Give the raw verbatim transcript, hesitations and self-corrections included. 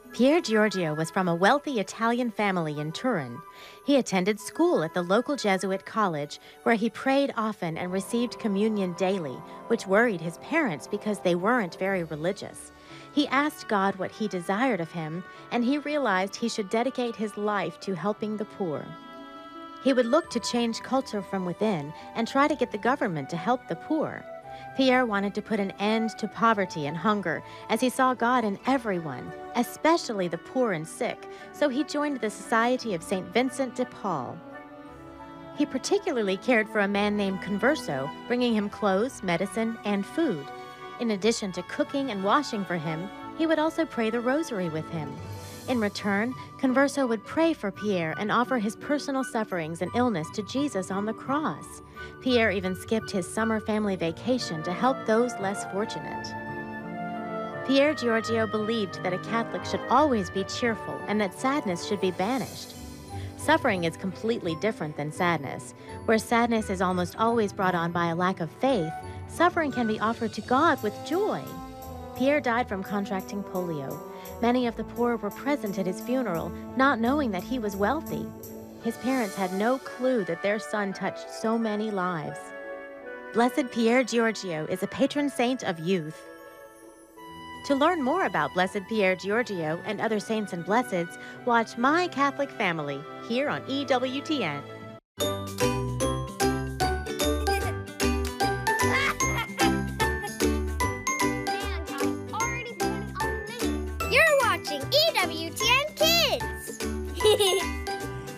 Pier Giorgio was from a wealthy Italian family in Turin. He attended school at the local Jesuit college, where he prayed often and received communion daily, which worried his parents because they weren't very religious. He asked God what he desired of him, and he realized he should dedicate his life to helping the poor. He would look to change culture from within and try to get the government to help the poor. Pierre wanted to put an end to poverty and hunger, as he saw God in everyone, especially the poor and sick, so he joined the Society of Saint Vincent de Paul. He particularly cared for a man named Converso, bringing him clothes, medicine, and food. In addition to cooking and washing for him, he would also pray the rosary with him. In return, Converso would pray for Pierre and offer his personal sufferings and illness to Jesus on the cross. Pierre even skipped his summer family vacation to help those less fortunate. Pier Giorgio believed that a Catholic should always be cheerful and that sadness should be banished. Suffering is completely different than sadness. Where sadness is almost always brought on by a lack of faith, suffering can be offered to God with joy. Pierre died from contracting polio. Many of the poor were present at his funeral, not knowing that he was wealthy. His parents had no clue that their son touched so many lives. Blessed Pier Giorgio is a patron saint of youth. To learn more about Blessed Pier Giorgio and other saints and blesseds, watch My Catholic Family here on E W T N.